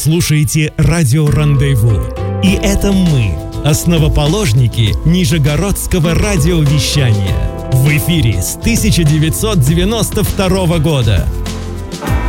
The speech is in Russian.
слушаете радио «Рандеву». И это мы, основоположники Нижегородского радиовещания. В эфире с 1992 года.